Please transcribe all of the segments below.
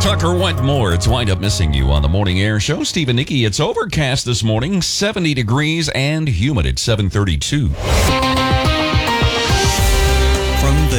Tucker Wentmore, it's Wind Up Missing You on the Morning Air Show. Steve and Nikki, it's overcast this morning, 70 degrees and humid at 7:32. From the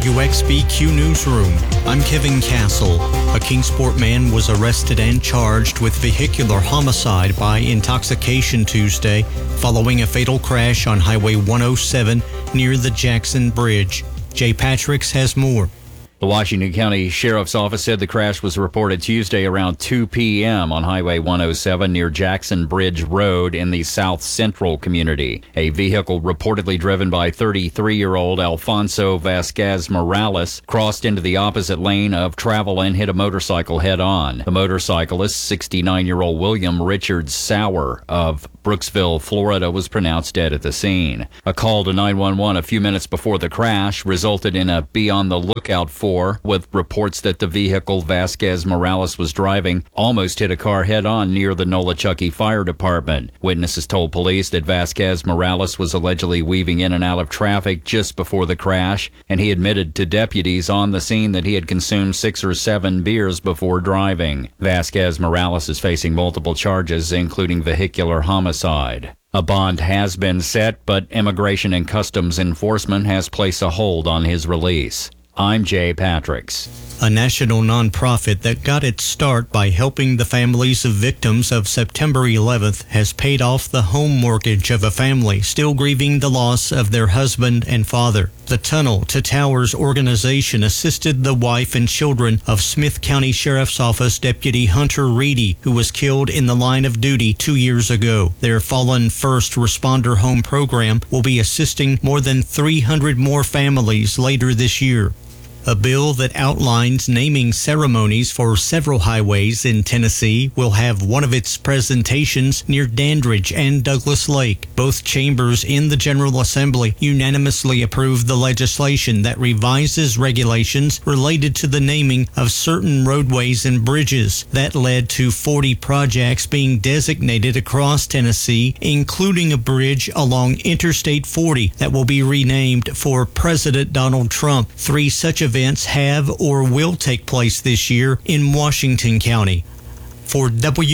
WXBQ Newsroom, I'm Kevin Castle. A Kingsport man was arrested and charged with vehicular homicide by intoxication Tuesday following a fatal crash on Highway 107 near the Jackson Bridge. Jay Patricks has more. The Washington County Sheriff's Office said the crash was reported Tuesday around 2 p.m. on Highway 107 near Jackson Bridge Road in the South Central community. A vehicle reportedly driven by 33-year-old Alfonso Vasquez Morales crossed into the opposite lane of travel and hit a motorcycle head-on. The motorcyclist, 69-year-old William Richard Sauer of Brooksville, Florida, was pronounced dead at the scene. A call to 911 a few minutes before the crash resulted in a be on the lookout for, with reports that the vehicle Vasquez Morales was driving almost hit a car head-on near the Nolichucky Fire Department. Witnesses told police that Vasquez Morales was allegedly weaving in and out of traffic just before the crash, and he admitted to deputies on the scene that he had consumed 6 or 7 beers before driving. Vasquez Morales is facing multiple charges, including vehicular homicide. A bond has been set, but Immigration and Customs Enforcement has placed a hold on his release. I'm Jay Patricks. A national nonprofit that got its start by helping the families of victims of September 11th has paid off the home mortgage of a family still grieving the loss of their husband and father. The Tunnel to Towers organization assisted the wife and children of Smith County Sheriff's Office Deputy Hunter Reedy, who was killed in the line of duty 2 years ago. Their Fallen First Responder Home program will be assisting more than 300 more families later this year. A bill that outlines naming ceremonies for several highways in Tennessee will have one of its presentations near Dandridge and Douglas Lake. Both chambers in the General Assembly unanimously approved the legislation that revises regulations related to the naming of certain roadways and bridges. That led to 40 projects being designated across Tennessee, including a bridge along Interstate 40 that will be renamed for President Donald Trump. 3 such events have or will take place this year in Washington County. For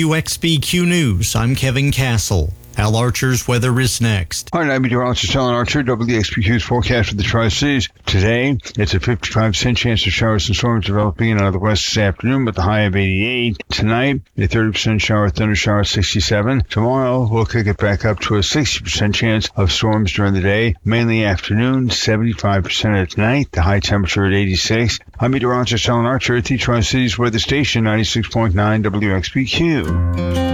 WXBQ News, I'm Kevin Castle. Al Archer's weather is next. Hi, I'm meteorologist Alan Archer, WXBQ's forecast for the Tri-Cities. Today, it's a 55% chance of showers and storms developing in out of the west this afternoon with a high of 88. Tonight, a 30% shower, thunder shower, 67. Tomorrow, we'll kick it back up to a 60% chance of storms during the day, mainly afternoon, 75% at night, the high temperature at 86. I'm meteorologist Alan Archer at the Tri-Cities Weather Station, 96.9 WXBQ.